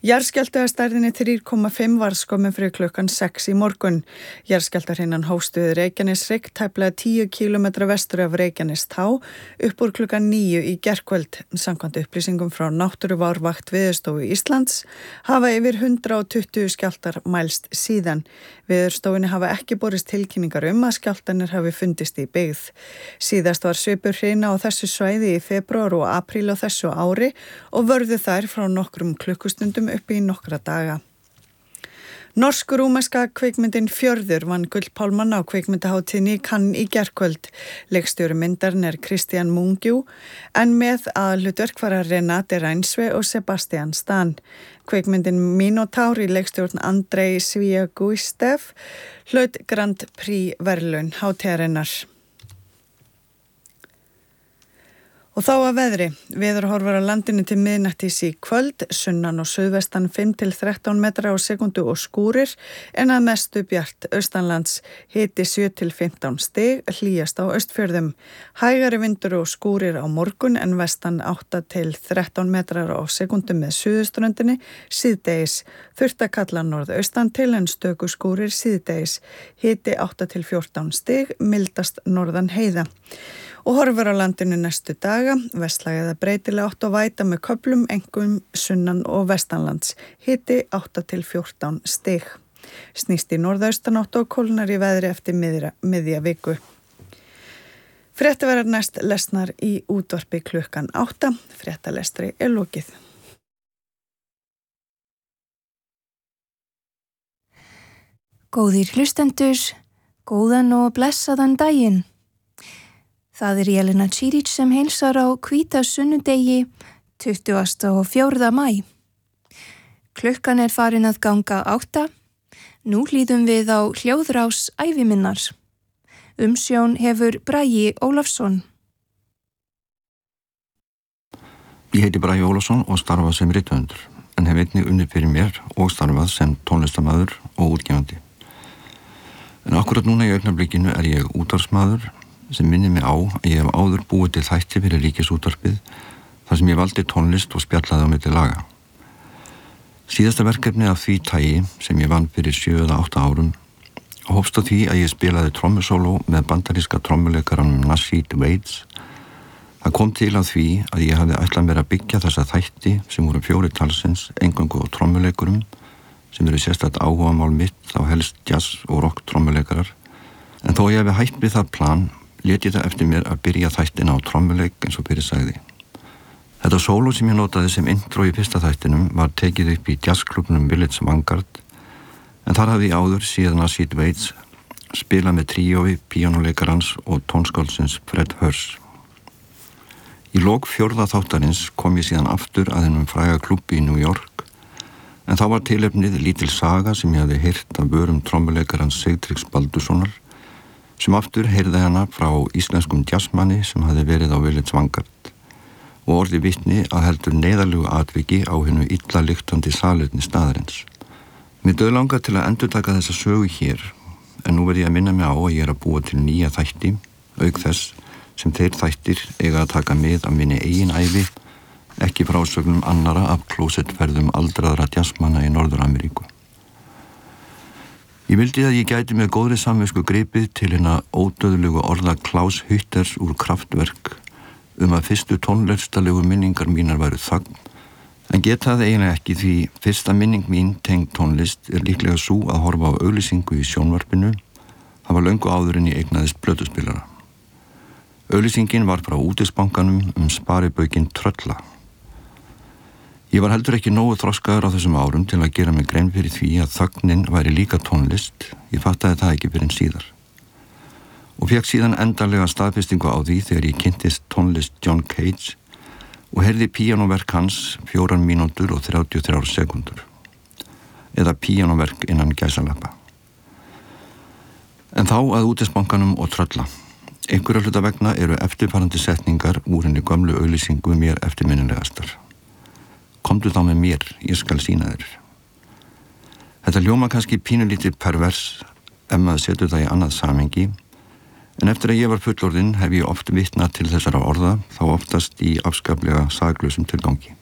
Jarðskjálfti að stærðinni 3,5 varð skömmu fyrir klukkan 6 í morgun. Jarðskjálftahrinnan hófst við Reykjaneshrygg tæplega 10 km vestur af Reykjanestá upp úr klukkan 9 í gærkvöld. Samkvæmt upplýsingum frá Náttúruvárvakt Veðurstofu Íslands hafa yfir 120 skjálftar mælst síðan. Veðurstofunni hafa ekki borist tilkynningar að skjálftanir hafi fundist í byggð. Síðast var svipur hrina á þessu svæði í febrúar og apríl á þessu ári og vörðu þær frá nokkrum klukkustundum upp í nokkra daga. Norsk-rúmenska kvikmyndin Fjörður vann gullpálmann á kvikmyndahátíðinni í Cannes í gærkvöld. Leikstjóri myndarinnar Christian Mungiu en með aðalhlutverk fara Renate Reinsve og Sebastian Stan. Kvikmyndin Minotaur í leikstjórn Andrei Sviaguistev hlaut Grand Prix verðlaun hátíðarinnar. Og þá að veðri. Veðurhorfur á landinu til miðnættis í kvöld, sunnan og suðvestan 5 til 13 metra á sekundu og skúrir, en að mestu bjart austanlands, hiti 7 til 15 stig, hlýjast á Austfjörðum. Hægari vindur og skúrir á morgun en vestan 8 til 13 metrar á sekundu með suðuströndinni, síðdegis. Þurrt að kalla norðaustan til en stöku skúrir síðdegis, hiti 8 til 14 stig, mildast norðan heiða. Og horfur á landinu næstu daga, vestlæg eða breytilega 8 og væta með köflum, einkum sunnan og vestanlands, hiti 8 til 14 stig. Snýst í norðaustanátt og kólnar í veðri eftir miðja viku. Fréttir verða næst lesnar í útvarpi klukkan 8, fréttalestri er lokið. Góðir hlustendur, góðan og blessaðan daginn. Það er Jelena Čirić sem heilsar á hvíta sunnudegi 24. maí. Klukkan er farin að ganga 8. Nú hlýðum við á hljóðrás æviminnar. Umsjón hefur Bragi Ólafsson. Ég heiti Bragi Ólafsson og starfa sem rithöfundur, en hef einnig unnið fyrir mér og starfað sem tónlistarmaður og útgefandi. En akkurat núna í augnablikinu er ég útvarpsmaður sem minnir mig á að ég hef áður búið til þætti fyrir Ríkisútvarpið þar sem ég valdi tónlist og spjallaði á milli laga. Síðasta verkefni af því tagi sem ég vann fyrir 7 eða 8 árum hófst á því að ég spilaði trommusóló með bandaríska trommuleikaranum Nasheed Waits. Það kom til af því að ég hafði ætlað mér að byggja þessa þætti sem voru 4 talsins eingöngu á trommuleikurum sem eru sérstakt áhugamál mitt á helst jazz og rock trommuleikarar. En þó ég hefi hætt við það plan lét ég það eftir mér að byrja þættina á trommuleik eins og fyrir sagði. Þetta sóló sem ég notaði sem intro í fyrsta þættinum var tekið upp í jazzklubnum Village Vanguard, en þar hafði ég áður síðan Nasheed Waits spilað með tríói píanóleikarans og tónskáldsins Fred Hurst. Í lok 4. þáttarins kom ég síðan aftur að þennum fræga klubbi í New York, en þá var tilefnið lítil saga sem ég hafði heyrt af vörum trommuleikarans Sigtryggs Baldurssonar, sem aftur heyrði hana frá íslenskum jazzmanni sem hafði verið á Village Vanguard og orði vitni að heldur neyðarlegu atviki á hinu illa lyktandi salerni staðarins. Mér dauðlangar til að endurtaka þessa sögu hér, en nú verð ég að minna mig á að ég er að búa til nýja þætti, auk þess sem þeir þættir eiga að taka mið af minni eigin ævi, ekki frásögnum annara af klósettferðum aldraðra jazzmanna í Norður-Ameríku. Ég vildi að ég gæti með góðri samvisku gripið til hérna ódauðlegu orða Klaus Hütters úr Kraftwerk að fyrstu tónlistarlegu minningar mínar væru þögn, en get það eiginlega ekki því fyrsta minning mín tengd tónlist er líklega sú að horfa á auglýsingu í sjónvarpinu. Það var löngu áður en ég eignaðist plötuspilara. Auglýsingin var frá Útvegsbankanum sparibaukinn Trölla. Ég var heldur ekki nógu þroskaður á þessum árum til að gera mig grein fyrir því að þögnin væri líka tónlist. Ég fattaði það ekki fyrr en síðar. Og fékk síðan endanlega staðfestingu á því þegar ég kynntist tónlist John Cage og heyrði píanóverk hans 4 mínútur og 33 sekundur. Eða píanóverk innan gæsalappa. En þá að Útvegsbankanum og Trölla. Einhverja hluta vegna eru eftirfarandi setningar úr henni gömlu auglýsingu mér eftirminnilegastar. Komdu þá með mér, ég skal sýna þér. Þetta hljóma kannski pínulítið pervers ef maður setur það í annað samhengi, en eftir að ég var fullorðinn hef ég oft vitnað til þessara orða, þá oftast í afskaplega saklausum tilgangi.